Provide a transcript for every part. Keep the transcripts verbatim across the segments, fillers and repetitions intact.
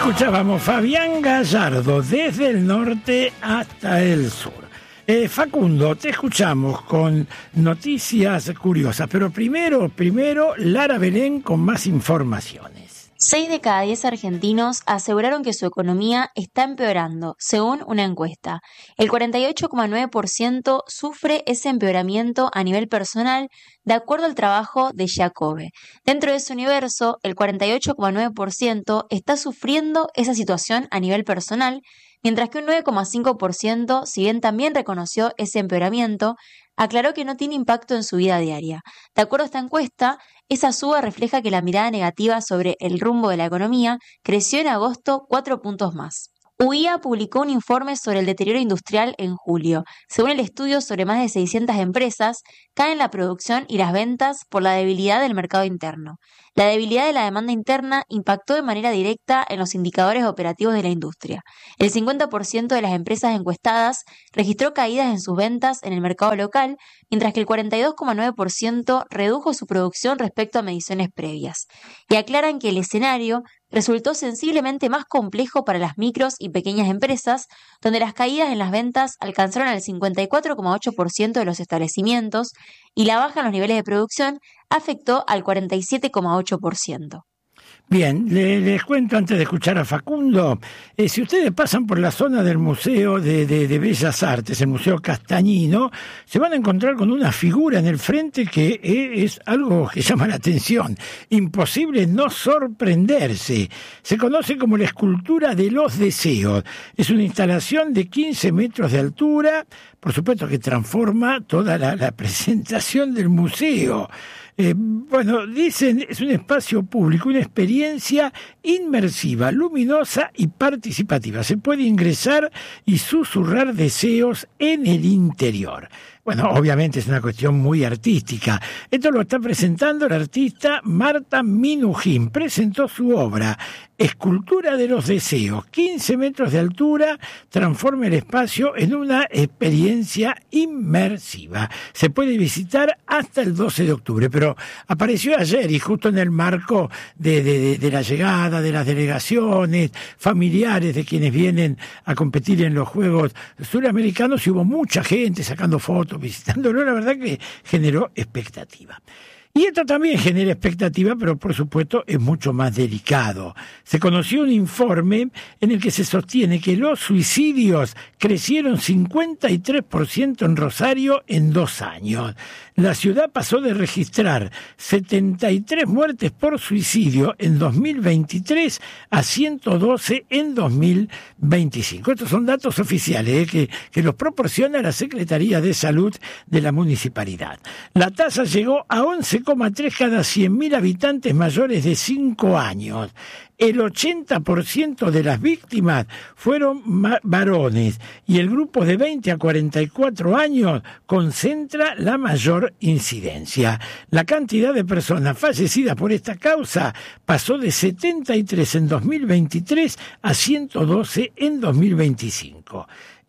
Escuchábamos Fabián Gallardo desde el norte hasta el sur. Eh, Facundo, te escuchamos con noticias curiosas, pero primero, primero, Lara Belén con más informaciones. Seis de cada diez argentinos aseguraron que su economía está empeorando, según una encuesta. El cuarenta y ocho coma nueve por ciento sufre ese empeoramiento a nivel personal, de acuerdo al trabajo de Jacobe. Dentro de ese universo, el cuarenta y ocho coma nueve por ciento está sufriendo esa situación a nivel personal, mientras que un nueve coma cinco por ciento, si bien también reconoció ese empeoramiento, aclaró que no tiene impacto en su vida diaria. De acuerdo a esta encuesta, esa suba refleja que la mirada negativa sobre el rumbo de la economía creció en agosto cuatro puntos más. U I A publicó un informe sobre el deterioro industrial en julio. Según el estudio, sobre más de seiscientas empresas caen la producción y las ventas por la debilidad del mercado interno. La debilidad de la demanda interna impactó de manera directa en los indicadores operativos de la industria. El cincuenta por ciento de las empresas encuestadas registró caídas en sus ventas en el mercado local, mientras que el cuarenta y dos coma nueve por ciento redujo su producción respecto a mediciones previas. Y aclaran que el escenario resultó sensiblemente más complejo para las micros y pequeñas empresas, donde las caídas en las ventas alcanzaron al cincuenta y cuatro coma ocho por ciento de los establecimientos y la baja en los niveles de producción afectó al cuarenta y siete coma ocho por ciento. Bien, les, les cuento antes de escuchar a Facundo, eh, si ustedes pasan por la zona del Museo de, de, de Bellas Artes, el Museo Castañino, se van a encontrar con una figura en el frente que eh, es algo que llama la atención, imposible no sorprenderse. Se conoce como la escultura de los deseos. Es una instalación de quince metros de altura, por supuesto que transforma toda la, la presentación del museo. Eh, bueno, dicen, es un espacio público, una experiencia inmersiva, luminosa y participativa. Se puede ingresar y susurrar deseos en el interior. Bueno, obviamente es una cuestión muy artística. Esto lo está presentando la artista Marta Minujín. Presentó su obra, Escultura de los Deseos, quince metros de altura, transforma el espacio en una experiencia inmersiva. Se puede visitar hasta el doce de octubre, pero apareció ayer y justo en el marco de, de, de, de la llegada de las delegaciones, familiares de quienes vienen a competir en los Juegos Suramericanos, y hubo mucha gente sacando fotos, visitándolo. La verdad que generó expectativa. Y esto también genera expectativa, pero por supuesto es mucho más delicado. Se conoció un informe en el que se sostiene que los suicidios crecieron cincuenta y tres por ciento en Rosario en dos años. La ciudad pasó de registrar setenta y tres muertes por suicidio en dos mil veintitrés a ciento doce en dos mil veinticinco. Estos son datos oficiales ¿eh? que, que los proporciona la Secretaría de Salud de la municipalidad. La tasa llegó a once coma tres cada cien mil habitantes mayores de cinco años. El ochenta por ciento de las víctimas fueron ma- varones y el grupo de veinte a cuarenta y cuatro años concentra la mayor incidencia. La cantidad de personas fallecidas por esta causa pasó de setenta y tres en dos mil veintitrés a ciento doce en dos mil veinticinco.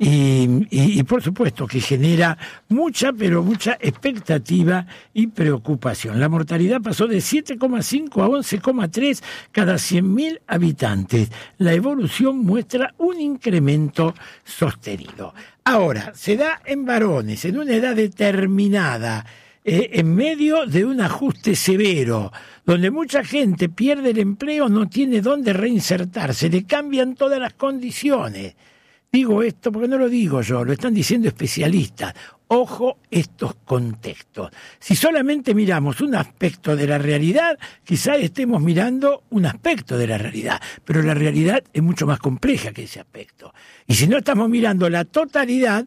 Y, y, y por supuesto que genera mucha, pero mucha expectativa y preocupación. La mortalidad pasó de siete coma cinco a once coma tres cada cien mil habitantes. La evolución muestra un incremento sostenido. Ahora, se da en varones, en una edad determinada, eh, en medio de un ajuste severo, donde mucha gente pierde el empleo, no tiene dónde reinsertarse, le cambian todas las condiciones. Digo esto porque no lo digo yo, lo están diciendo especialistas. Ojo estos contextos. Si solamente miramos un aspecto de la realidad, quizás estemos mirando un aspecto de la realidad, pero la realidad es mucho más compleja que ese aspecto. Y si no estamos mirando la totalidad,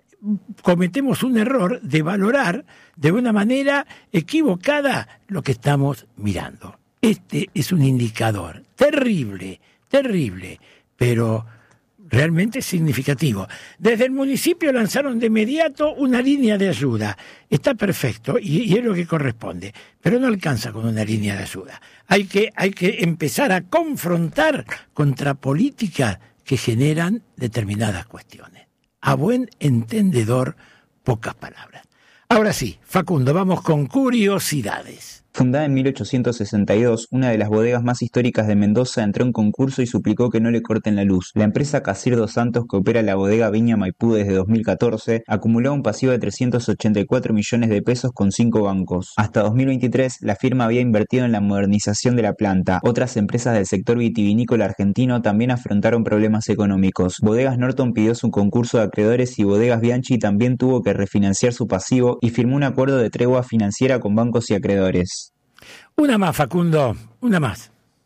cometemos un error de valorar de una manera equivocada lo que estamos mirando. Este es un indicador terrible, terrible, pero realmente significativo. Desde el municipio lanzaron de inmediato una línea de ayuda. Está perfecto y, y es lo que corresponde, pero no alcanza con una línea de ayuda. Hay que, hay que empezar a confrontar contra políticas que generan determinadas cuestiones. A buen entendedor, pocas palabras. Ahora sí, Facundo, vamos con curiosidades. Fundada en mil ochocientos sesenta y dos, una de las bodegas más históricas de Mendoza entró en concurso y suplicó que no le corten la luz. La empresa Casir dos Santos, que opera la bodega Viña Maipú desde dos mil catorce, acumuló un pasivo de trescientos ochenta y cuatro millones de pesos con cinco bancos. Hasta dos mil veintitrés, la firma había invertido en la modernización de la planta. Otras empresas del sector vitivinícola argentino también afrontaron problemas económicos. Bodegas Norton pidió su concurso de acreedores y Bodegas Bianchi también tuvo que refinanciar su pasivo y firmó un acuerdo de tregua financiera con bancos y acreedores. Una más, Facundo, una más.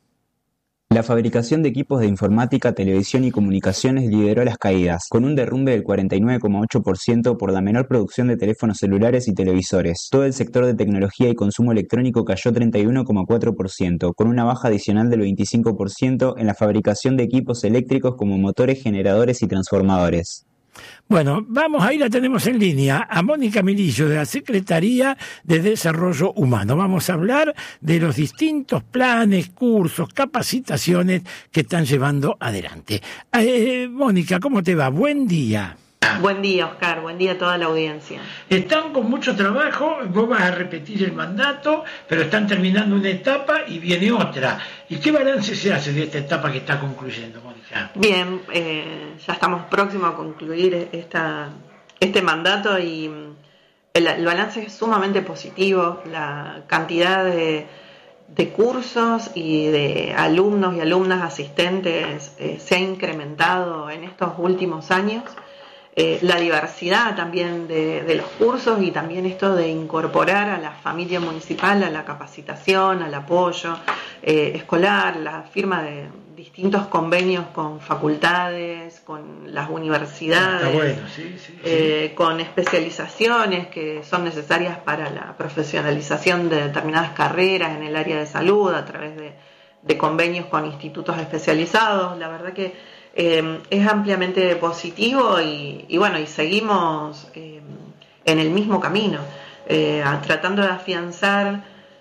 La fabricación de equipos de informática, televisión y comunicaciones lideró las caídas, con un derrumbe del cuarenta y nueve coma ocho por ciento por la menor producción de teléfonos celulares y televisores. Todo el sector de tecnología y consumo electrónico cayó treinta y uno coma cuatro por ciento, con una baja adicional del veinticinco por ciento en la fabricación de equipos eléctricos como motores, generadores y transformadores. Bueno, vamos, ahí la tenemos en línea, a Mónica Milillo de la Secretaría de Desarrollo Humano. Vamos a hablar de los distintos planes, cursos, capacitaciones que están llevando adelante. Eh, Mónica, ¿cómo te va? Buen día. Buen día, Oscar. Buen día a toda la audiencia. Están con mucho trabajo, vos vas a repetir el mandato, pero están terminando una etapa y viene otra. ¿Y qué balance se hace de esta etapa que está concluyendo, Mónica? Bien, eh, ya estamos próximos a concluir esta, este mandato y el, el balance es sumamente positivo. La cantidad de, de cursos y de alumnos y alumnas asistentes eh, se ha incrementado en estos últimos años. Eh, la diversidad también de, de los cursos y también esto de incorporar a la familia municipal a la capacitación, al apoyo eh, escolar, la firma de distintos convenios con facultades, con las universidades, Está bueno, sí, sí, sí. Eh, con especializaciones que son necesarias para la profesionalización de determinadas carreras en el área de salud a través de, de convenios con institutos especializados. La verdad que Eh, es ampliamente positivo y, y bueno, y seguimos eh, en el mismo camino, eh, a, tratando de afianzar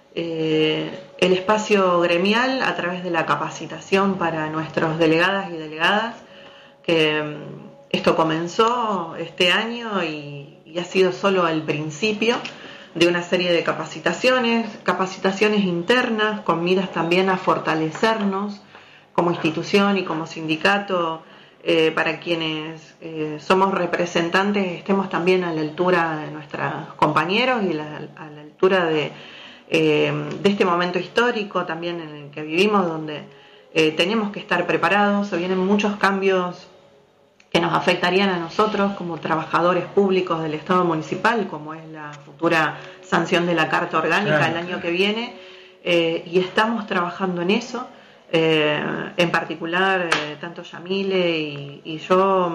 eh, el espacio gremial a través de la capacitación para nuestros delegadas y delegadas, que eh, esto comenzó este año y, y ha sido solo el principio de una serie de capacitaciones, capacitaciones internas con miras también a fortalecernos como institución y como sindicato, eh, para quienes eh, somos representantes, estemos también a la altura de nuestros compañeros y la, a la altura de, eh, de este momento histórico también en el que vivimos, donde eh, tenemos que estar preparados. Se vienen muchos cambios que nos afectarían a nosotros como trabajadores públicos del Estado municipal, como es la futura sanción de la Carta Orgánica claro, el año claro. que viene, eh, y estamos trabajando en eso. Eh, en particular, eh, tanto Yamile y, y yo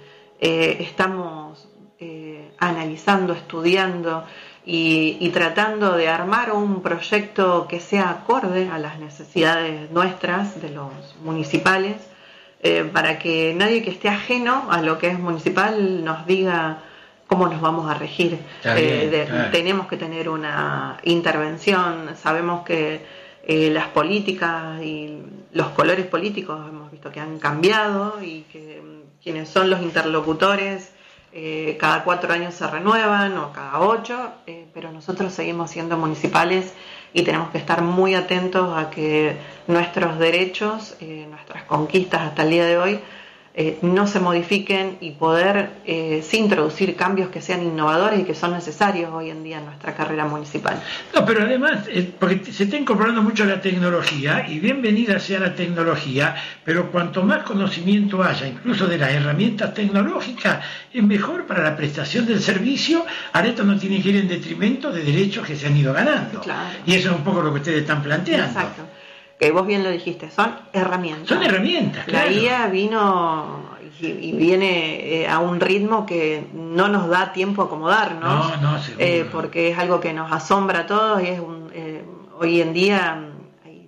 eh, estamos eh, analizando, estudiando y, y tratando de armar un proyecto que sea acorde a las necesidades nuestras, de los municipales, eh, para que nadie que esté ajeno a lo que es municipal nos diga cómo nos vamos a regir. Bien, eh, de, claro. Tenemos que tener una intervención, sabemos que Eh, las políticas y los colores políticos hemos visto que han cambiado y que um, quienes son los interlocutores eh, cada cuatro años se renuevan o cada ocho, eh, pero nosotros seguimos siendo municipales y tenemos que estar muy atentos a que nuestros derechos, eh, nuestras conquistas hasta el día de hoy eh, no se modifiquen y poder eh, sí introducir cambios que sean innovadores y que son necesarios hoy en día en nuestra carrera municipal. No, pero además, eh, porque se está incorporando mucho la tecnología y bienvenida sea la tecnología, pero cuanto más conocimiento haya, incluso de las herramientas tecnológicas, es mejor para la prestación del servicio. Ahora esto no tiene que ir en detrimento de derechos que se han ido ganando. Claro. Y eso es un poco lo que ustedes están planteando. Exacto. Que vos bien lo dijiste, son herramientas. Son herramientas, claro. La I A vino y, y viene eh, a un ritmo que no nos da tiempo a acomodarnos. No, no, seguro. Eh, porque es algo que nos asombra a todos y es un, eh, hoy en día hay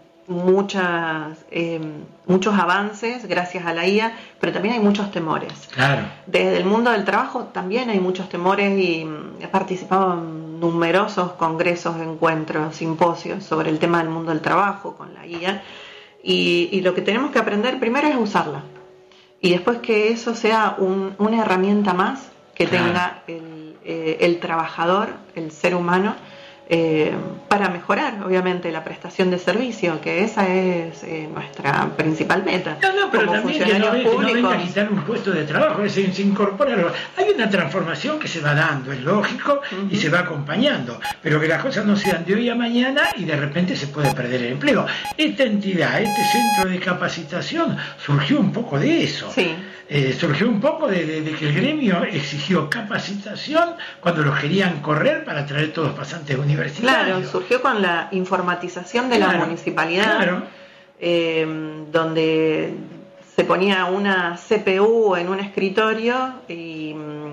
muchas, eh, muchos avances gracias a la I A, pero también hay muchos temores. Claro. Desde el mundo del trabajo también hay muchos temores y he participado en numerosos congresos, encuentros, simposios sobre el tema del mundo del trabajo con la I A y, y lo que tenemos que aprender primero es usarla y después que eso sea un, una herramienta más que claro. tenga el, eh, el trabajador, el ser humano, eh, para mejorar, obviamente, la prestación de servicio, que esa es eh, nuestra principal meta. No, no, pero como también que no, funcionarios que no venga a públicos. quitar un puesto de trabajo, es decir, se incorpora. Hay una transformación que se va dando, es lógico, uh-huh. y se va acompañando, pero que las cosas no sean de hoy a mañana y de repente se puede perder el empleo. Esta entidad, este centro de capacitación, surgió un poco de eso. Sí. Eh, surgió un poco de, de, de que el gremio exigió capacitación cuando los querían correr para traer todos pasantes universitarios. Claro, surgió con la informatización de claro, la municipalidad, claro. eh, donde se ponía una C P U en un escritorio y,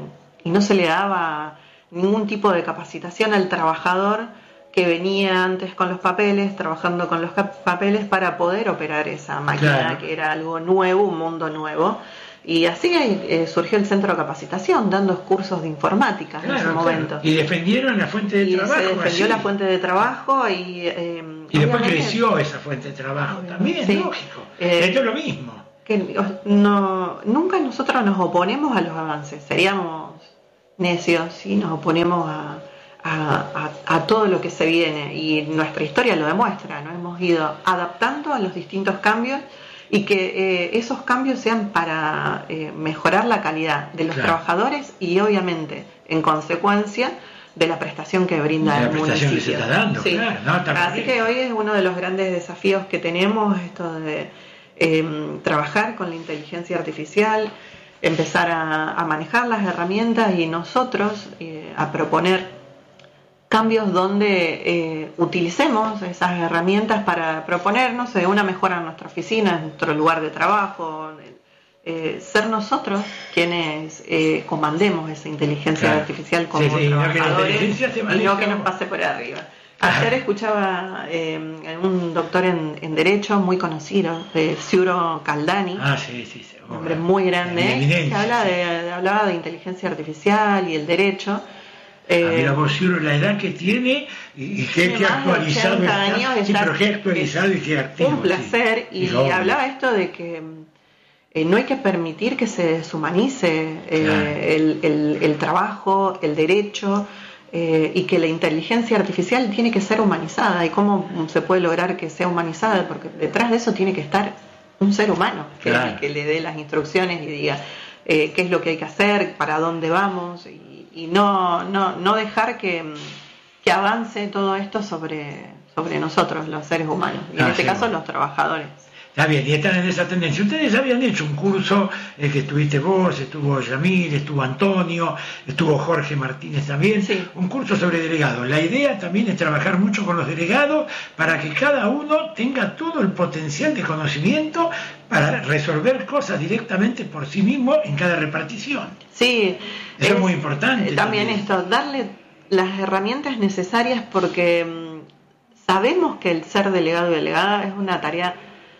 y no se le daba ningún tipo de capacitación al trabajador que venía antes con los papeles, trabajando con los papeles para poder operar esa máquina, claro. que era algo nuevo, un mundo nuevo. Y así eh, surgió el centro de capacitación, dando cursos de informática claro, en ese momento. Claro. Y defendieron la fuente de y trabajo. Se defendió así. la fuente de trabajo y... Eh, y después creció esa fuente de trabajo también, sí. lógico. Eh, Esto es lo mismo. Que no, nunca nosotros nos oponemos a los avances, seríamos necios si nos oponemos a, a, a, a todo lo que se viene. Y nuestra historia lo demuestra, ¿no? Hemos ido adaptando a los distintos cambios y que eh, esos cambios sean para eh, mejorar la calidad de los claro. trabajadores y obviamente en consecuencia de la prestación que brinda la el prestación municipio. Que se está dando, sí. claro, no, Así que hoy es uno de los grandes desafíos que tenemos, esto de eh, trabajar con la inteligencia artificial, empezar a, a manejar las herramientas y nosotros eh, a proponer cambios donde eh, utilicemos esas herramientas para proponernos eh, una mejora en nuestra oficina, en nuestro lugar de trabajo, eh, ser nosotros quienes eh, comandemos esa inteligencia claro. artificial como sí, sí, trabajadores no que y no que nos pase por arriba. Ayer escuchaba eh, un doctor en, en Derecho muy conocido, eh, Ciuro Caldani, ah, sí, sí, sí. un hombre muy grande, que habla de, hablaba de inteligencia artificial y el derecho. Eh, a mí la voz la edad que tiene y, y que, que actualizado está, sí, pero que actualizado y que activo. Un placer sí. y, y hablaba esto de que eh, no hay que permitir que se deshumanice eh, claro. el, el, el trabajo, el derecho eh, y que la inteligencia artificial tiene que ser humanizada. ¿Y cómo se puede lograr que sea humanizada? Porque detrás de eso tiene que estar un ser humano que, claro. que le dé las instrucciones y diga eh, qué es lo que hay que hacer, para dónde vamos y y no, no, no dejar que, que avance todo esto sobre, sobre nosotros, los seres humanos, y en ah, este sí, caso bueno. los trabajadores. Está bien, y están en esa tendencia. Ustedes habían hecho un curso, eh, que estuviste vos, estuvo Yamil, estuvo Antonio, estuvo Jorge Martínez también, sí. un curso sobre delegados. La idea también es trabajar mucho con los delegados para que cada uno tenga todo el potencial de conocimiento para resolver cosas directamente por sí mismo en cada repartición. Sí. Eso es, es muy importante. Eh, también, también esto, darle las herramientas necesarias porque mmm, sabemos que el ser delegado y delegada es una tarea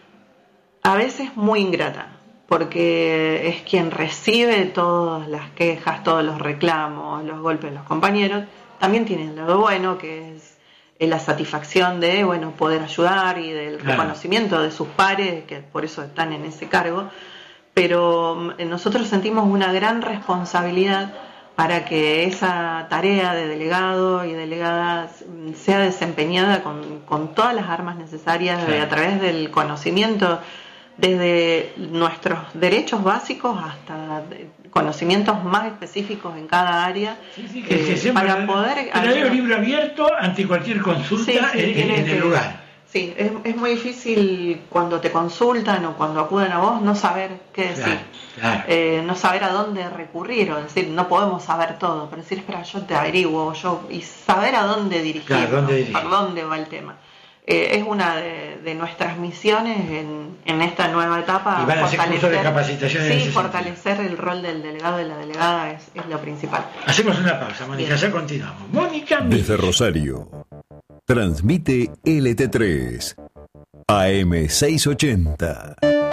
a veces muy ingrata, porque es quien recibe todas las quejas, todos los reclamos, los golpes de los compañeros. También tiene el lado bueno, que es la satisfacción de bueno poder ayudar y del claro. reconocimiento de sus pares, que por eso están en ese cargo. Pero nosotros sentimos una gran responsabilidad para que esa tarea de delegado y delegada sea desempeñada con, con todas las armas necesarias, claro. de, a través del conocimiento, desde nuestros derechos básicos hasta conocimientos más específicos en cada área, sí, sí, que, eh, que para poder... Pero un libro abierto ante cualquier consulta sí, sí, en, en el lugar. Sí, es, es muy difícil cuando te consultan o cuando acuden a vos no saber qué decir, claro, claro. Eh, no saber a dónde recurrir, o decir, no podemos saber todo, pero decir, espera, yo te averiguo, yo y saber a dónde dirigir, claro, ¿dónde dirigir? Por dónde va el tema. Eh, es una de, de nuestras misiones en, en esta nueva etapa. Y van a hacer cursos de capacitación. Sí, en fortalecer sentido. El rol del delegado y la delegada es, es lo principal. Hacemos una pausa, Mónica, ya continuamos. Mónica. Desde Rosario, transmite L T tres, A M seiscientos ochenta.